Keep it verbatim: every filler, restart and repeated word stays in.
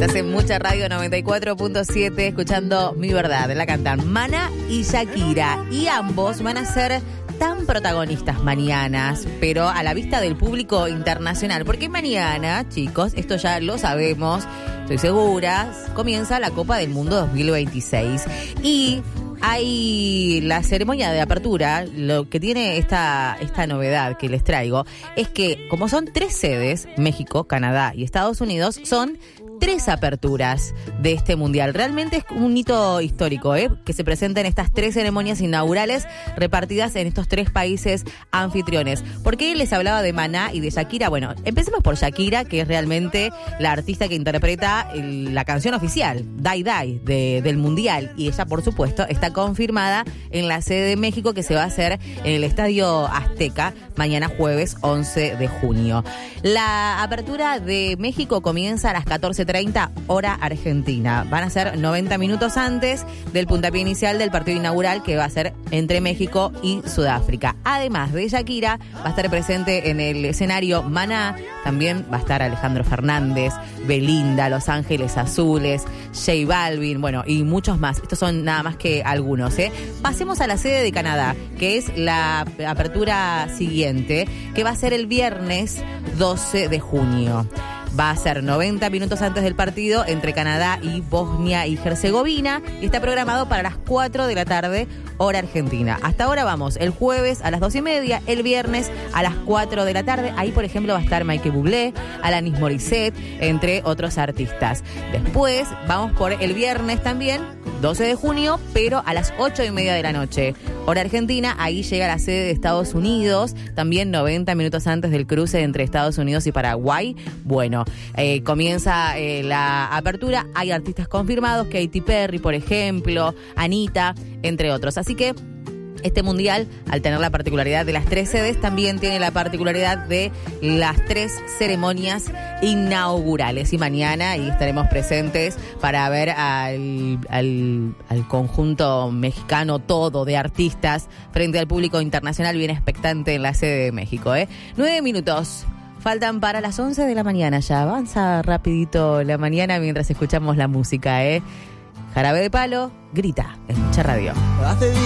Estás en Mucha Radio noventa y cuatro punto siete escuchando Mi Verdad. La cantan Maná y Shakira. Y ambos van a ser tan protagonistas mañanas, pero a la vista del público internacional. Porque mañana, chicos, esto ya lo sabemos, estoy segura, comienza la Copa del Mundo dos mil veintiséis. Y hay la ceremonia de apertura. Lo que tiene esta, esta novedad que les traigo es que, como son tres sedes, México, Canadá y Estados Unidos, son tres aperturas de este mundial. Realmente es un hito histórico, ¿eh? Que se presenten estas tres ceremonias inaugurales repartidas en estos tres países anfitriones. ¿Por qué les hablaba de Maná y de Shakira? Bueno, empecemos por Shakira, que es realmente la artista que interpreta el, la canción oficial, Die Die, de, del mundial. Y ella, por supuesto, está confirmada en la sede de México, que se va a hacer en el Estadio Azteca mañana jueves once de junio. La apertura de México comienza a las catorce treinta hora argentina. Van a ser noventa minutos antes del puntapié inicial del partido inaugural, que va a ser entre México y Sudáfrica. Además de Shakira, va a estar presente en el escenario Maná, también va a estar Alejandro Fernández, Belinda, Los Ángeles Azules, J Balvin, bueno, y muchos más. Estos son nada más que algunos, ¿eh? Pasemos a la sede de Canadá, que es la apertura siguiente, que va a ser el viernes doce de junio. Va a ser noventa minutos antes del partido entre Canadá y Bosnia y Herzegovina y está programado para las cuatro de la tarde, hora argentina. Hasta ahora vamos el jueves a las dos y media, el viernes a las cuatro de la tarde. Ahí, por ejemplo, va a estar Michael Bublé, Alanis Morissette, entre otros artistas. Después vamos por el viernes también, doce de junio, pero a las ocho y media de la noche, hora argentina. Ahí llega la sede de Estados Unidos, también noventa minutos antes del cruce entre Estados Unidos y Paraguay. Bueno, eh, comienza eh, la apertura. Hay artistas confirmados, Katy Perry, por ejemplo, Anita, entre otros. Así que este mundial, al tener la particularidad de las tres sedes, también tiene la particularidad de las tres ceremonias inaugurales. Y mañana y estaremos presentes para ver al, al, al conjunto mexicano todo de artistas frente al público internacional bien expectante en la sede de México, ¿eh? Nueve minutos. Faltan para las once de la mañana ya. Avanza rapidito la mañana mientras escuchamos la música, ¿eh? Jarabe de Palo, Grita, en Mucha Radio.